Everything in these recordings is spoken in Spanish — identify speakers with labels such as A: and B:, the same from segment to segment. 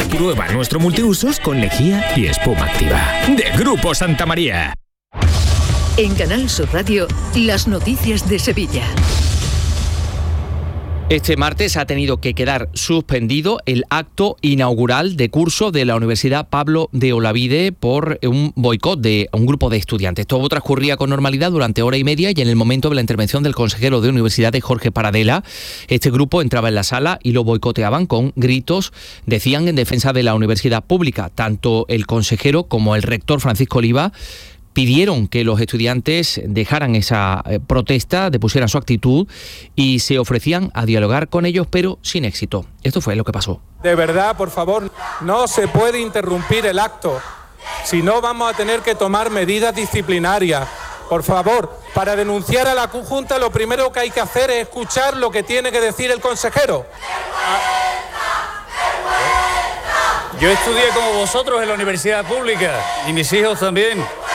A: Prueba nuestro multiusos con lejía y espuma activa. De Grupo Santa María.
B: En Canal Sur Radio, las noticias de Sevilla.
C: Este martes ha tenido que quedar suspendido el acto inaugural de curso de la Universidad Pablo de Olavide por un boicot de un grupo de estudiantes. Todo transcurría con normalidad durante hora y media y en el momento de la intervención del consejero de Universidades, Jorge Paradela, este grupo entraba en la sala y lo boicoteaban con gritos, decían, en defensa de la universidad pública. Tanto el consejero como el rector, Francisco Oliva, pidieron que los estudiantes dejaran esa protesta, depusieran su actitud y se ofrecían a dialogar con ellos, pero sin éxito. Esto fue lo que pasó.
D: De verdad, por favor, no se puede interrumpir el acto. Si no, vamos a tener que tomar medidas disciplinarias. Por favor, para denunciar a la Junta, lo primero que hay que hacer es escuchar lo que tiene que decir el consejero.
E: Yo estudié como vosotros en la universidad pública y mis hijos también.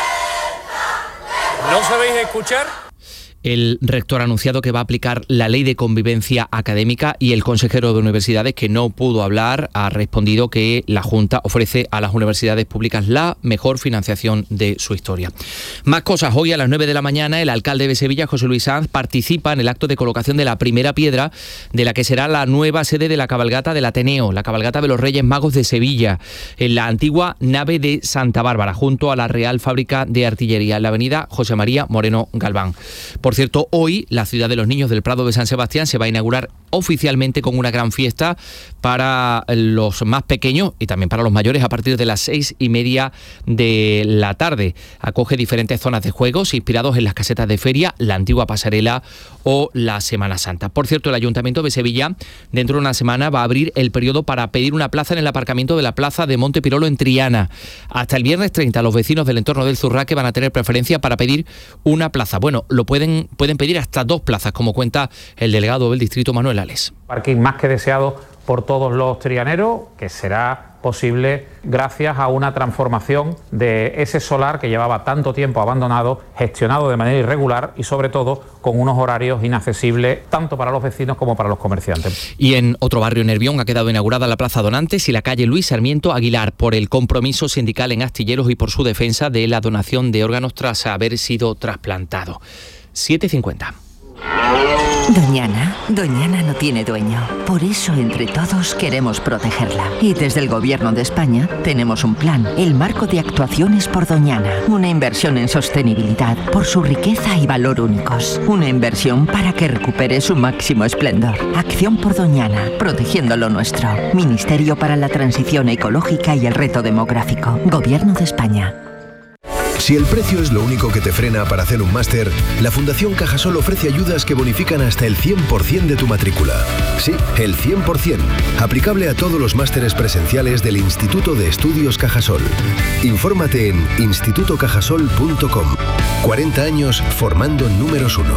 E: ¿No sabéis escuchar?
C: El rector ha anunciado que va a aplicar la ley de convivencia académica y el consejero de universidades, que no pudo hablar, ha respondido que la Junta ofrece a las universidades públicas la mejor financiación de su historia. Más cosas. Hoy a las 9 de la mañana el alcalde de Sevilla, José Luis Sanz, participa en el acto de colocación de la primera piedra de la que será la nueva sede de la cabalgata del Ateneo, la cabalgata de los Reyes Magos de Sevilla, en la antigua nave de Santa Bárbara, junto a la Real Fábrica de Artillería, en la avenida José María Moreno Galván. Por cierto, hoy la ciudad de los niños del Prado de San Sebastián se va a inaugurar oficialmente con una gran fiesta para los más pequeños y también para los mayores a partir de las 6:30 de la tarde. Acoge diferentes zonas de juegos inspirados en las casetas de feria, la antigua pasarela o la Semana Santa. Por cierto, el Ayuntamiento de Sevilla dentro de una semana va a abrir el periodo para pedir una plaza en el aparcamiento de la plaza de Monte Pirolo en Triana. Hasta el viernes 30 los vecinos del entorno del Zurraque van a tener preferencia para pedir una plaza. Bueno, lo pueden pedir hasta 2 plazas, como cuenta el delegado del distrito, Manuel Ales.
F: Parking más que deseado por todos los trianeros, que será posible gracias a una transformación de ese solar que llevaba tanto tiempo abandonado, gestionado de manera irregular y sobre todo con unos horarios inaccesibles tanto para los vecinos como para los comerciantes.
C: Y en otro barrio, en Nervión, ha quedado inaugurada la Plaza Donantes y la calle Luis Sarmiento Aguilar por el compromiso sindical en astilleros y por su defensa de la donación de órganos tras haber sido trasplantado. 7:50.
G: Doñana no tiene dueño. Por eso, entre todos, queremos protegerla. Y desde el Gobierno de España tenemos un plan, el Marco de Actuaciones por Doñana. Una inversión en sostenibilidad por su riqueza y valor únicos. Una inversión para que recupere su máximo esplendor. Acción por Doñana, protegiendo lo nuestro. Ministerio para la Transición Ecológica y el Reto Demográfico. Gobierno de España.
H: Si el precio es lo único que te frena para hacer un máster, la Fundación Cajasol ofrece ayudas que bonifican hasta el 100% de tu matrícula. Sí, el 100%. Aplicable a todos los másteres presenciales del Instituto de Estudios Cajasol. Infórmate en institutocajasol.com. 40 años formando números 1.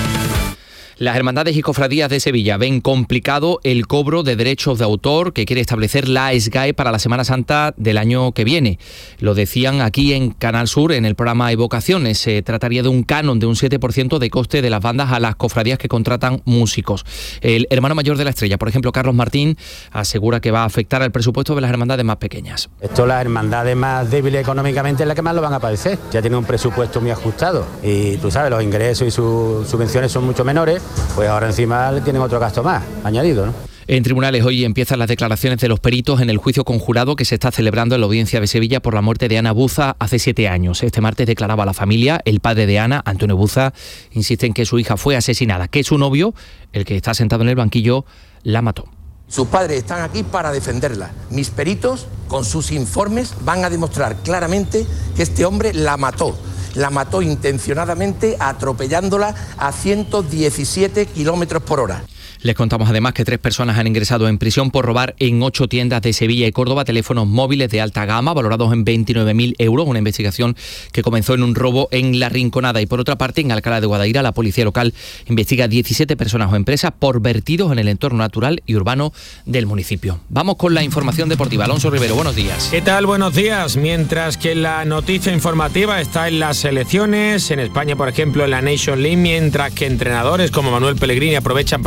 C: Las hermandades y cofradías de Sevilla ven complicado el cobro de derechos de autor que quiere establecer la SGAE para la Semana Santa del año que viene. Lo decían aquí en Canal Sur en el programa Evocaciones. Se trataría de un canon de un 7% de coste de las bandas a las cofradías que contratan músicos. El hermano mayor de la Estrella, por ejemplo, Carlos Martín, asegura que va a afectar al presupuesto de las hermandades más pequeñas.
I: Esto, las hermandades más débiles económicamente es la que más lo van a padecer. Ya tienen un presupuesto muy ajustado y tú sabes, los ingresos y sus subvenciones son mucho menores. Pues ahora encima tienen otro gasto más añadido, ¿no?
C: En tribunales hoy empiezan las declaraciones de los peritos en el juicio conjurado que se está celebrando en la audiencia de Sevilla por la muerte de Ana Buza hace 7 años. Este martes declaraba la familia. El padre de Ana, Antonio Buza, insiste en que su hija fue asesinada, que su novio, el que está sentado en el banquillo, la mató.
J: Sus padres están aquí para defenderla. Mis peritos, con sus informes, van a demostrar claramente que este hombre la mató. La mató intencionadamente atropellándola a 117 kilómetros por hora.
C: Les contamos además que 3 personas han ingresado en prisión por robar en 8 tiendas de Sevilla y Córdoba teléfonos móviles de alta gama valorados en 29.000 euros, una investigación que comenzó en un robo en La Rinconada. Y por otra parte, en Alcalá de Guadaira, la policía local investiga 17 personas o empresas por vertidos en el entorno natural y urbano del municipio. Vamos con la información deportiva. Alonso Rivero, buenos días.
K: ¿Qué tal? Buenos días. Mientras que la noticia informativa está en las selecciones, en España, por ejemplo, en la Nation League, mientras que entrenadores como Manuel Pellegrini aprovechan para hacer el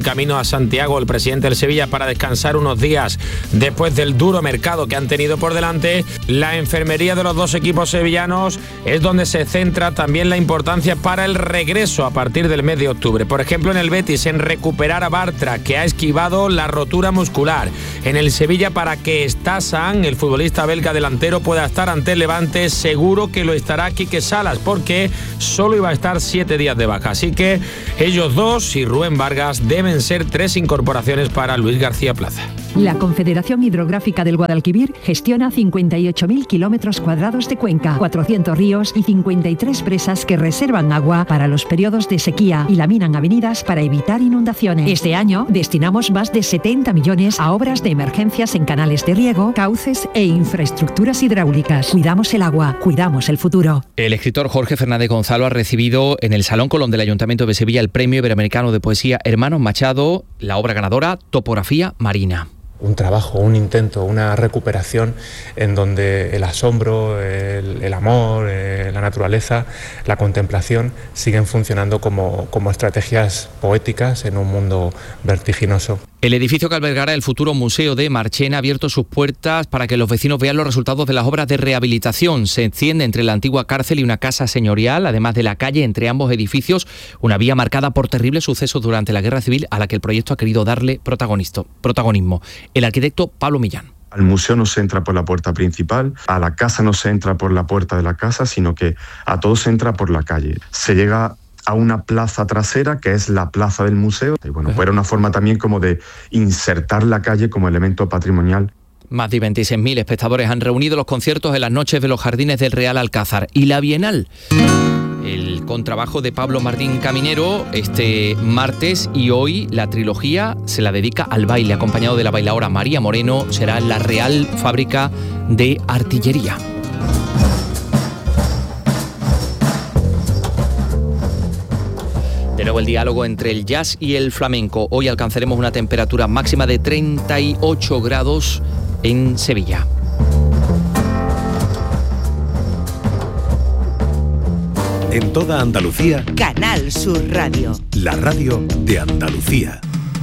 K: camino a Santiago el presidente del Sevilla para descansar unos días después del duro mercado que han tenido por delante. La enfermería de los dos equipos sevillanos es donde se centra también la importancia para el regreso a partir del mes de octubre. Por ejemplo, en el Betis, en recuperar a Bartra, que ha esquivado la rotura muscular. En el Sevilla, para que Stassan, el futbolista belga delantero, pueda estar ante el Levante, seguro que lo estará Quique Salas, porque solo iba a estar 7 días de baja. Así que ellos dos y Rubén Vargas deben ser 3 incorporaciones para Luis García Plaza.
L: La Confederación Hidrográfica del Guadalquivir gestiona 58.000 kilómetros cuadrados de cuenca, 400 ríos y 53 presas que reservan agua para los periodos de sequía y laminan avenidas para evitar inundaciones. Este año destinamos más de 70 millones a obras de emergencias en canales de riego, cauces e infraestructuras hidráulicas. Cuidamos el agua, cuidamos el futuro.
C: El escritor Jorge Fernández Gonzalo ha recibido en el Salón Colón del Ayuntamiento de Sevilla el Premio Iberoamericano de Poesía Hermanos Machado, la obra ganadora Topografía Marina.
M: Un trabajo, un intento, una recuperación en donde el asombro, el amor, la naturaleza, la contemplación siguen funcionando como estrategias poéticas en un mundo vertiginoso.
C: El edificio que albergará el futuro Museo de Marchena ha abierto sus puertas para que los vecinos vean los resultados de las obras de rehabilitación. Se extiende entre la antigua cárcel y una casa señorial, además de la calle entre ambos edificios, una vía marcada por terribles sucesos durante la Guerra Civil a la que el proyecto ha querido darle protagonismo. El arquitecto Pablo Millán.
N: Al museo no se entra por la puerta principal, a la casa no se entra por la puerta de la casa, sino que a todo se entra por la calle. Se llega a una plaza trasera, que es la plaza del museo. Y bueno, pues era una forma también como de insertar la calle como elemento patrimonial.
C: Más de 26.000 espectadores han reunido los conciertos en las noches de los jardines del Real Alcázar. Y la Bienal, el contrabajo de Pablo Martín Caminero este martes, y hoy la trilogía se la dedica al baile, acompañado de la bailaora María Moreno. Será en la Real Fábrica de Artillería. De nuevo el diálogo entre el jazz y el flamenco. Hoy alcanzaremos una temperatura máxima de 38 grados en Sevilla.
H: En toda Andalucía,
B: Canal Sur Radio.
H: La radio de Andalucía.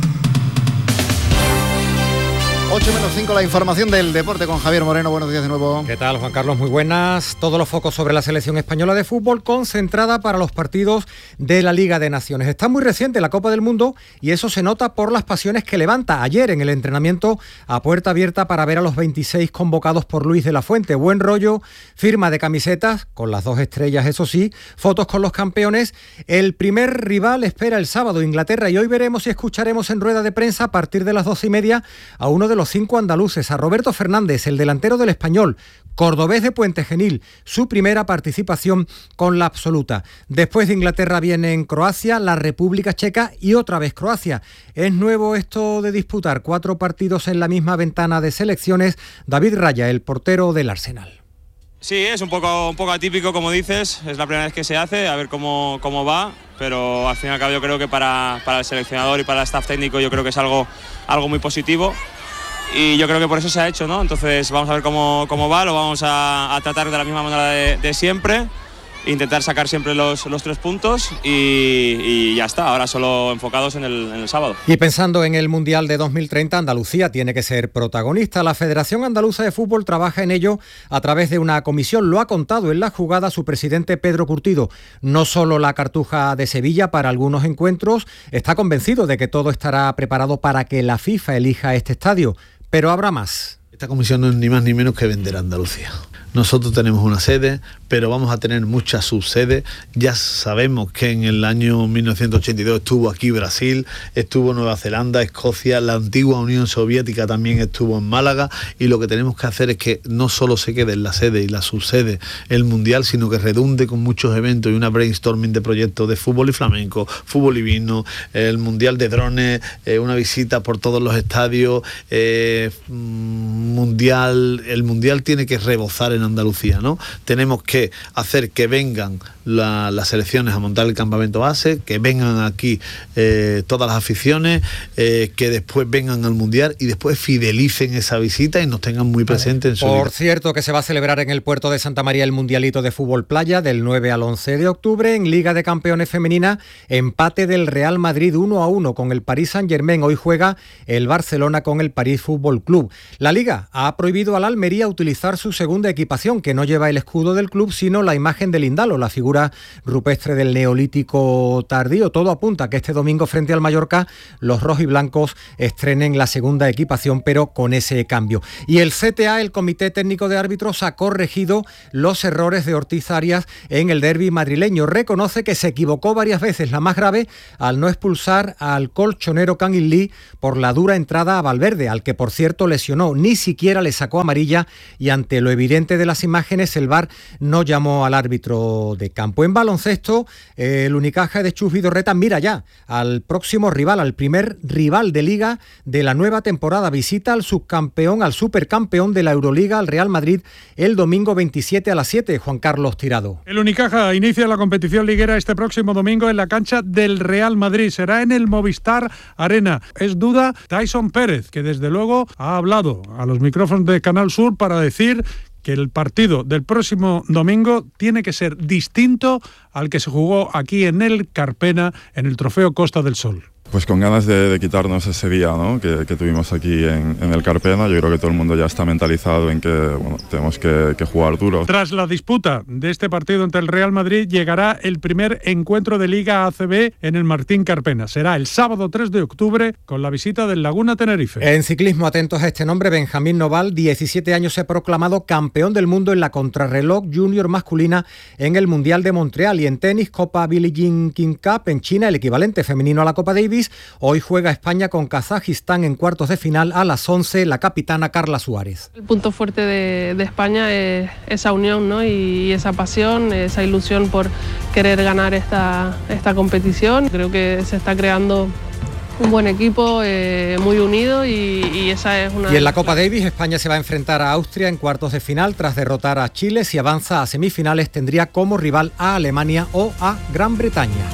O: 8:05, la información del deporte con Javier Moreno. Buenos días de nuevo.
P: ¿Qué tal, Juan Carlos? Muy buenas. Todos los focos sobre la selección española de fútbol, concentrada para los partidos de la Liga de Naciones. Está muy reciente la Copa del Mundo y eso se nota por las pasiones que levanta. Ayer en el entrenamiento a puerta abierta para ver a los 26 convocados por Luis de la Fuente. Buen rollo, firma de camisetas, con las 2 estrellas, eso sí, fotos con los campeones. El primer rival espera el sábado, Inglaterra, y hoy veremos y escucharemos en rueda de prensa a partir de las 12:30 a uno de los 5 andaluces, a Roberto Fernández, el delantero del Español, cordobés de Puente Genil, su primera participación con la absoluta. Después de Inglaterra vienen Croacia, la República Checa y otra vez Croacia. Es nuevo esto de disputar 4 partidos en la misma ventana de selecciones. David Raya, el portero del Arsenal.
Q: Sí, es un poco atípico, como dices, es la primera vez que se hace, a ver cómo va, pero al fin y al cabo yo creo que para el seleccionador y para el staff técnico yo creo que es algo muy positivo. Y yo creo que por eso se ha hecho, ¿no? Entonces vamos a ver cómo va, lo vamos a tratar de la misma manera de siempre, intentar sacar siempre los 3 puntos y ya está, ahora solo enfocados en el sábado.
P: Y pensando en el Mundial de 2030, Andalucía tiene que ser protagonista. La Federación Andaluza de Fútbol trabaja en ello a través de una comisión. Lo ha contado en la jugada su presidente Pedro Curtido. No solo la Cartuja de Sevilla para algunos encuentros, está convencido de que todo estará preparado para que la FIFA elija este estadio. Pero habrá más.
R: Esta comisión no es ni más ni menos que vender Andalucía. Nosotros tenemos una sede, pero vamos a tener muchas subsedes. Ya sabemos que en el año 1982 estuvo aquí Brasil, estuvo Nueva Zelanda, Escocia, la antigua Unión Soviética también estuvo en Málaga, y lo que tenemos que hacer es que no solo se quede en la sede y la subsede el Mundial, sino que redunde con muchos eventos y una brainstorming de proyectos de fútbol y flamenco, fútbol y vino, el Mundial de drones, una visita por todos los estadios, mundial tiene que rebosar en Andalucía, ¿no? Tenemos que hacer que vengan las selecciones a montar el campamento base, que vengan aquí todas las aficiones, que después vengan al mundial y después fidelicen esa visita y nos tengan muy presentes en su vida.
P: Por cierto, que se va a celebrar en el puerto de Santa María el Mundialito de Fútbol Playa del 9 al 11 de octubre. En Liga de Campeones Femenina, empate del Real Madrid 1-1 con el Paris Saint-Germain. Hoy juega el Barcelona con el París Fútbol Club. La Liga ha prohibido al Almería utilizar su segunda equipación, que no lleva el escudo del club, sino la imagen del Indalo, la figura rupestre del Neolítico tardío. Todo apunta a que este domingo frente al Mallorca los rojiblancos estrenen la segunda equipación, pero con ese cambio. Y el CTA, el Comité Técnico de Árbitros, ha corregido los errores de Ortiz Arias en el derbi madrileño. Reconoce que se equivocó varias veces, la más grave al no expulsar al colchonero Kangin Lee por la dura entrada a Valverde, al que por cierto lesionó, ni siquiera le sacó amarilla, y ante lo evidente de las imágenes el VAR no llamó al árbitro de campo. En baloncesto, el Unicaja de Chus Vidorreta mira ya al próximo rival, al primer rival de Liga de la nueva temporada. Visita al subcampeón, al supercampeón de la Euroliga, al Real Madrid, el domingo 27 a las 7. Juan Carlos Tirado.
S: El Unicaja inicia la competición liguera este próximo domingo en la cancha del Real Madrid. Será en el Movistar Arena. Es duda Tyson Pérez, que desde luego ha hablado a los micrófonos de Canal Sur para decir que el partido del próximo domingo tiene que ser distinto al que se jugó aquí en el Carpena, en el Trofeo Costa del Sol.
T: Pues con ganas de quitarnos ese día, ¿no?, que tuvimos aquí en el Carpena. Yo creo que todo el mundo ya está mentalizado en que tenemos que jugar duro.
S: Tras la disputa de este partido entre el Real Madrid, llegará el primer encuentro de Liga ACB en el Martín Carpena. Será el sábado 3 de octubre con la visita del Laguna Tenerife.
P: En ciclismo, atentos a este nombre, Benjamín Noval, 17 años, se ha proclamado campeón del mundo en la contrarreloj junior masculina en el Mundial de Montreal. Y en tenis, Copa Billie Jean King Cup en China, el equivalente femenino a la Copa Davis. Hoy juega España con Kazajistán en cuartos de final a las 11, la capitana Carla Suárez.
U: El punto fuerte de España es esa unión, ¿no?, y esa pasión, esa ilusión por querer ganar esta competición. Creo que se está creando un buen equipo, muy unido, y esa es una...
P: Y en la Copa Davis, España se va a enfrentar a Austria en cuartos de final tras derrotar a Chile. Si avanza a semifinales, tendría como rival a Alemania o a Gran Bretaña.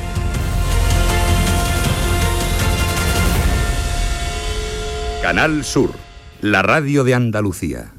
V: Canal Sur, la radio de Andalucía.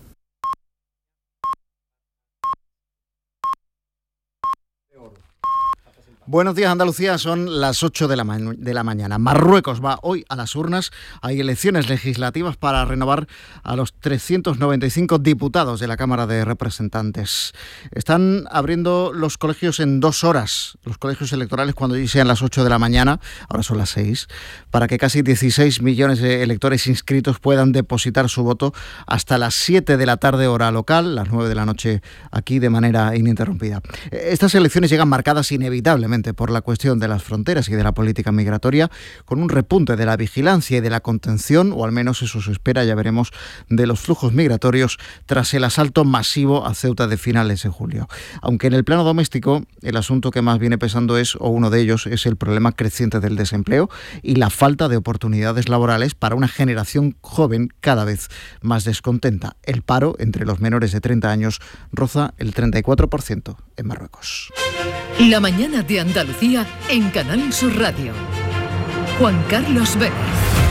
O: Buenos días, Andalucía, son las 8 de la mañana. Marruecos va hoy a las urnas. Hay elecciones legislativas para renovar a los 395 diputados de la Cámara de Representantes. Están abriendo los colegios en 2 horas, los colegios electorales, cuando sean las 8 de la mañana, ahora son las 6, para que casi 16 millones de electores inscritos puedan depositar su voto hasta las 7 de la tarde hora local, las 9 de la noche aquí, de manera ininterrumpida. Estas elecciones llegan marcadas inevitablemente por la cuestión de las fronteras y de la política migratoria, con un repunte de la vigilancia y de la contención, o al menos eso se espera, ya veremos, de los flujos migratorios tras el asalto masivo a Ceuta de finales de julio. Aunque en el plano doméstico el asunto que más viene pesando uno de ellos es el problema creciente del desempleo y la falta de oportunidades laborales para una generación joven cada vez más descontenta. El paro entre los menores de 30 años roza el 34% en Marruecos.
B: La mañana de Andalucía en Canal Sur Radio. Juan Carlos Vélez.